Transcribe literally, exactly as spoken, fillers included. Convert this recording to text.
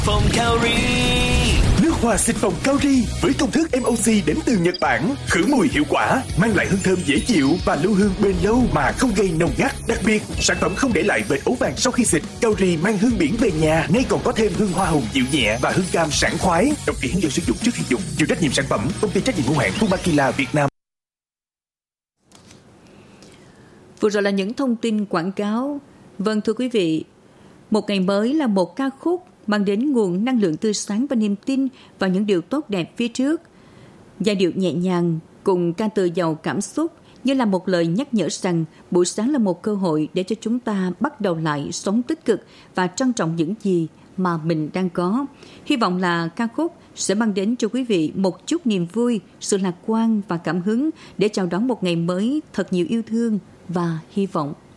Phòng Kaori. Nước hoa xịt phòng Kaori với công thức em o xê đến từ Nhật Bản, khử mùi hiệu quả, mang lại hương thơm dễ chịu và lưu hương bền lâu mà không gây nồng gắt. Đặc biệt, sản phẩm không để lại vệt ố vàng sau khi xịt. Kaori mang hương biển về nhà, nay còn có thêm hương hoa hồng dịu nhẹ và hương cam sảng khoái. Đọc kỹ hướng dẫn sử dụng trước khi dùng. Chịu trách nhiệm sản phẩm công ty trách nhiệm hữu hạn Fumakila Việt Nam. Vừa rồi là những thông tin quảng cáo. Vâng thưa quý vị, một ngày mới là một ca khúc mang đến nguồn năng lượng tươi sáng và niềm tin vào những điều tốt đẹp phía trước. Giai điệu nhẹ nhàng cùng ca từ giàu cảm xúc như là một lời nhắc nhở rằng buổi sáng là một cơ hội để cho chúng ta bắt đầu lại sống tích cực và trân trọng những gì mà mình đang có. Hy vọng là ca khúc sẽ mang đến cho quý vị một chút niềm vui, sự lạc quan và cảm hứng để chào đón một ngày mới thật nhiều yêu thương và hy vọng.